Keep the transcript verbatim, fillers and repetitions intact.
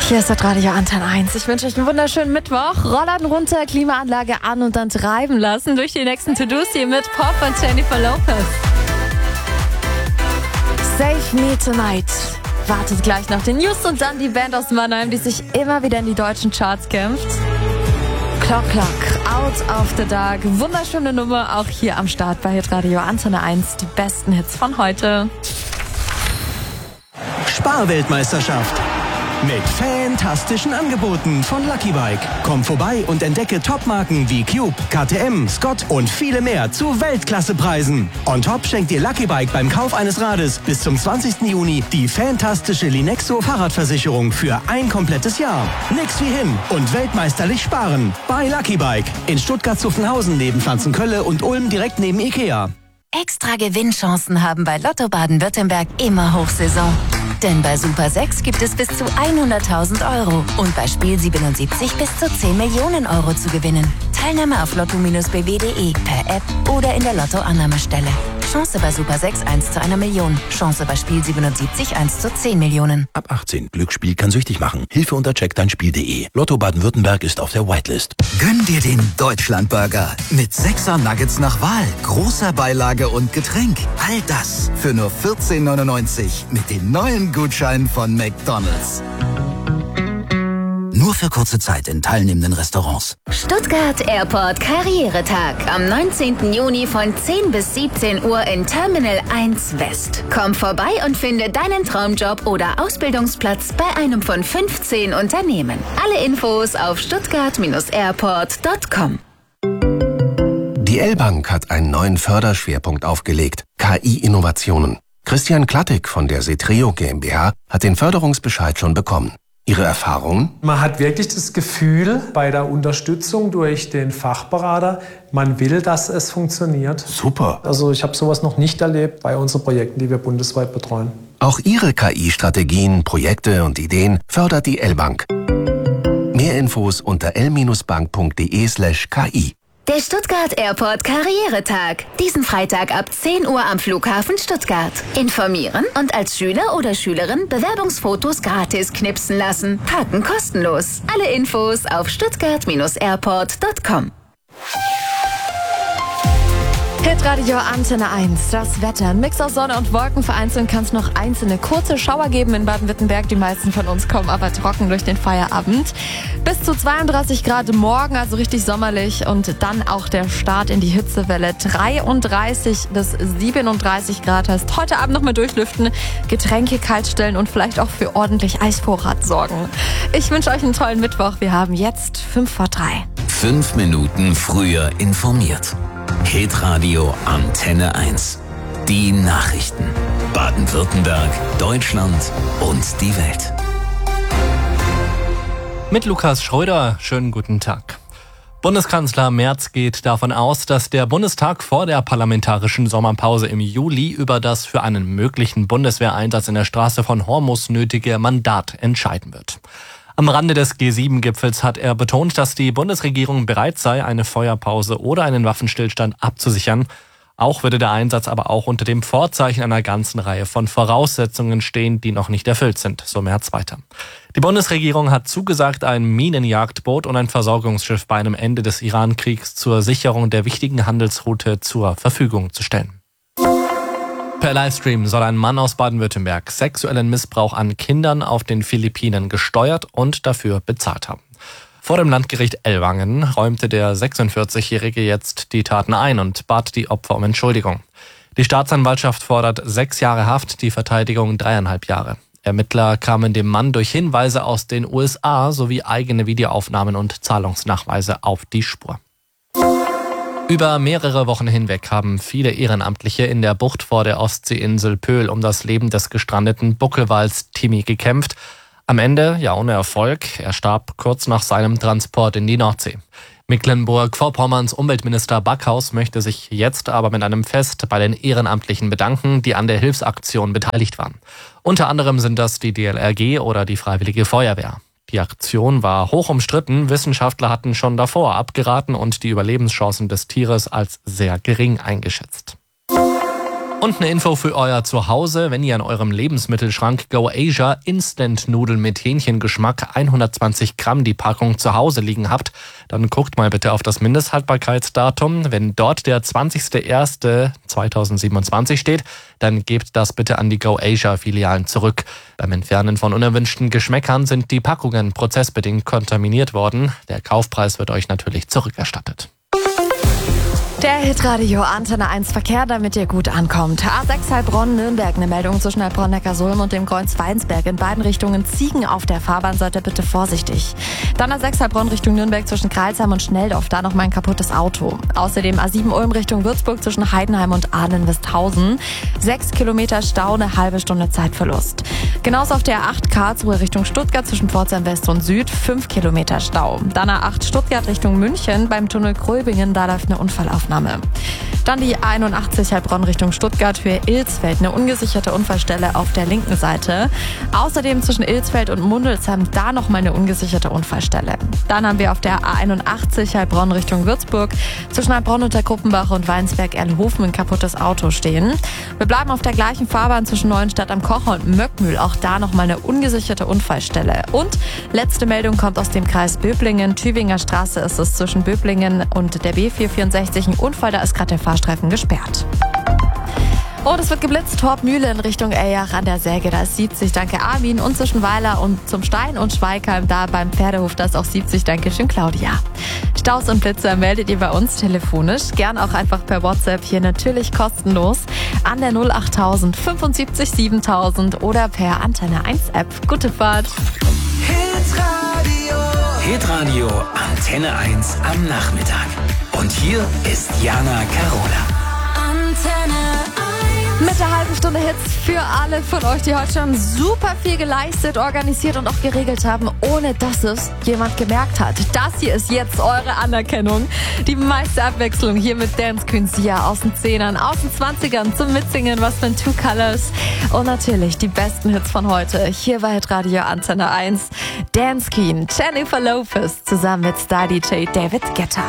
Hier ist das Radio Antenne eins. Ich wünsche euch einen wunderschönen Mittwoch. Rollladen runter, Klimaanlage an und dann treiben lassen durch die nächsten To-Dos hier mit Pop und Jennifer Lopez. Save Me Tonight wartet gleich nach den News und dann die Band aus Mannheim, die sich immer wieder in die deutschen Charts kämpft. Clock Clock, Out of the Dark. Wunderschöne Nummer, auch hier am Start bei Radio Antenne eins. Die besten Hits von heute. Sparweltmeisterschaft. Mit fantastischen Angeboten von Lucky Bike. Komm vorbei und entdecke Topmarken wie Cube, K T M, Scott und viele mehr zu Weltklassepreisen. On top schenkt dir Lucky Bike beim Kauf eines Rades bis zum zwanzigsten Juni die fantastische Linexo Fahrradversicherung für ein komplettes Jahr. Nix wie hin und weltmeisterlich sparen. Bei Lucky Bike in Stuttgart-Zuffenhausen neben Pflanzenkölle und Ulm direkt neben Ikea. Extra Gewinnchancen haben bei Lotto Baden-Württemberg immer Hochsaison. Denn bei Super sechs gibt es bis zu hunderttausend Euro und bei Spiel siebenundsiebzig bis zu zehn Millionen Euro zu gewinnen. Teilnahme auf lotto Bindestrich b w punkt d e, per App oder in der Lotto-Annahmestelle. Chance bei Super sechs eins zu einer Million. Chance bei Spiel siebenundsiebzig eins zu zehn Millionen. Ab achtzehn. Glücksspiel kann süchtig machen. Hilfe unter check dein spiel punkt de. Lotto Baden-Württemberg ist auf der Whitelist. Gönn dir den Deutschlandburger mit sechser Nuggets nach Wahl, großer Beilage und Getränk. All das für nur vierzehn neunundneunzig mit dem neuen Gutschein von McDonald's. Nur für kurze Zeit in teilnehmenden Restaurants. Stuttgart Airport Karrieretag am neunzehnten Juni von zehn bis siebzehn Uhr in Terminal eins West. Komm vorbei und finde deinen Traumjob oder Ausbildungsplatz bei einem von fünfzehn Unternehmen. Alle Infos auf stuttgart airport punkt com. Die L-Bank hat einen neuen Förderschwerpunkt aufgelegt: K I-Innovationen. Christian Klattig von der Setreo GmbH hat den Förderungsbescheid schon bekommen. Ihre Erfahrungen? Man hat wirklich das Gefühl bei der Unterstützung durch den Fachberater, man will, dass es funktioniert. Super. Also ich habe sowas noch nicht erlebt bei unseren Projekten, die wir bundesweit betreuen. Auch Ihre K I-Strategien, Projekte und Ideen fördert die L-Bank. Mehr Infos unter l bank punkt de slash k i. Der Stuttgart Airport Karrieretag. Diesen Freitag ab zehn Uhr am Flughafen Stuttgart. Informieren und als Schüler oder Schülerin Bewerbungsfotos gratis knipsen lassen. Parken kostenlos. Alle Infos auf stuttgart airport punkt com. Hitradio Antenne eins, das Wetter. Ein Mix aus Sonne und Wolken. Vereinzelt kann es noch einzelne kurze Schauer geben in Baden-Württemberg. Die meisten von uns kommen aber trocken durch den Feierabend. Bis zu zweiunddreißig Grad morgen, also richtig sommerlich. Und dann auch der Start in die Hitzewelle. dreiunddreißig bis siebenunddreißig Grad heißt heute Abend noch mal durchlüften, Getränke kalt stellen und vielleicht auch für ordentlich Eisvorrat sorgen. Ich wünsche euch einen tollen Mittwoch. Wir haben jetzt fünf vor drei. Fünf Minuten früher informiert. Hitradio Antenne eins. Die Nachrichten. Baden-Württemberg, Deutschland und die Welt. Mit Lukas Schröder, schönen guten Tag. Bundeskanzler Merz geht davon aus, dass der Bundestag vor der parlamentarischen Sommerpause im Juli über das für einen möglichen Bundeswehreinsatz in der Straße von Hormuz nötige Mandat entscheiden wird. Am Rande des G sieben Gipfels hat er betont, dass die Bundesregierung bereit sei, eine Feuerpause oder einen Waffenstillstand abzusichern. Auch würde der Einsatz aber auch unter dem Vorzeichen einer ganzen Reihe von Voraussetzungen stehen, die noch nicht erfüllt sind, so Merz weiter. Die Bundesregierung hat zugesagt, ein Minenjagdboot und ein Versorgungsschiff bei einem Ende des Iran-Kriegs zur Sicherung der wichtigen Handelsroute zur Verfügung zu stellen. Per Livestream soll ein Mann aus Baden-Württemberg sexuellen Missbrauch an Kindern auf den Philippinen gesteuert und dafür bezahlt haben. Vor dem Landgericht Ellwangen räumte der sechsundvierzigjährige jetzt die Taten ein und bat die Opfer um Entschuldigung. Die Staatsanwaltschaft fordert sechs Jahre Haft, die Verteidigung dreieinhalb Jahre. Ermittler kamen dem Mann durch Hinweise aus den U S A sowie eigene Videoaufnahmen und Zahlungsnachweise auf die Spur. Über mehrere Wochen hinweg haben viele Ehrenamtliche in der Bucht vor der Ostseeinsel Pöhl um das Leben des gestrandeten Buckelwals Timmy gekämpft. Am Ende, ja ohne Erfolg, er starb kurz nach seinem Transport in die Nordsee. Mecklenburg-Vorpommerns Umweltminister Backhaus möchte sich jetzt aber mit einem Fest bei den Ehrenamtlichen bedanken, die an der Hilfsaktion beteiligt waren. Unter anderem sind das die D L R G oder die Freiwillige Feuerwehr. Die Aktion war hoch umstritten. Wissenschaftler hatten schon davor abgeraten und die Überlebenschancen des Tieres als sehr gering eingeschätzt. Und eine Info für euer Zuhause, wenn ihr an eurem Lebensmittelschrank Go Asia Instant Nudeln mit Hähnchengeschmack hundertzwanzig Gramm die Packung zu Hause liegen habt, dann guckt mal bitte auf das Mindesthaltbarkeitsdatum. Wenn dort der zwanzigster erster zweitausendsiebenundzwanzig steht, dann gebt das bitte an die Go Asia Filialen zurück. Beim Entfernen von unerwünschten Geschmäckern sind die Packungen prozessbedingt kontaminiert worden. Der Kaufpreis wird euch natürlich zurückerstattet. Der Hitradio Antenne eins Verkehr, damit ihr gut ankommt. A sechs Heilbronn-Nürnberg, eine Meldung zwischen Heilbronn-Neckarsulm und dem Kreuz Weinsberg. In beiden Richtungen Ziegen auf der Fahrbahn, seid ihr bitte vorsichtig. Dann A sechs Heilbronn Richtung Nürnberg zwischen Kreilsheim und Schnelldorf, da noch mal ein kaputtes Auto. Außerdem A sieben Ulm Richtung Würzburg zwischen Heidenheim und Ahlen-Westhausen. Sechs Kilometer Stau, eine halbe Stunde Zeitverlust. Genauso auf der A acht Karlsruhe Richtung Stuttgart zwischen Pforzheim West und Süd, fünf Kilometer Stau. Dann A acht Stuttgart Richtung München beim Tunnel Gröbingen, da läuft eine Unfallaufnahme. Dann die A einundachtzig Heilbronn Richtung Stuttgart, Höhe Ilsfeld, eine ungesicherte Unfallstelle auf der linken Seite. Außerdem zwischen Ilsfeld und Mundelsheim da nochmal eine ungesicherte Unfallstelle. Dann haben wir auf der A einundachtzig Heilbronn Richtung Würzburg zwischen Heilbronn unter Kuppenbach und Weinsberg-Erlenhofen ein kaputtes Auto stehen. Wir bleiben auf der gleichen Fahrbahn zwischen Neuenstadt am Kocher und Möckmühl, auch da nochmal eine ungesicherte Unfallstelle. Und letzte Meldung kommt aus dem Kreis Böblingen. Tübinger Straße ist es zwischen Böblingen und der B vierhundertvierundsechzig. Ein Unfall, da ist gerade der Fahrstreifen gesperrt. Und es wird geblitzt, Torpmühle in Richtung Eyach an der Säge, da ist siebzig, danke Armin. Und zwischen Weiler und zum Stein und Schweigheim, da beim Pferdehof, da ist auch siebzig, danke schön Claudia. Staus und Blitzer meldet ihr bei uns telefonisch, gern auch einfach per WhatsApp, hier natürlich kostenlos, an der null achttausend fünfundsiebzig siebentausend oder per Antenne eins App. Gute Fahrt! Hitradio Hitradio Antenne eins am Nachmittag. Und hier ist Jana Carola. Antenne eins. Mit der halben Stunde Hits für alle von euch, die heute schon super viel geleistet, organisiert und auch geregelt haben, ohne dass es jemand gemerkt hat. Das hier ist jetzt eure Anerkennung. Die meiste Abwechslung hier mit Dance Queen Sia aus den Zehnern, aus den Zwanzigern zum Mitsingen, was für ein Two Colors. Und natürlich die besten Hits von heute. Hier bei Hitradio Antenne eins. Dance Queen Jennifer Lopez zusammen mit Star-D J David Guetta.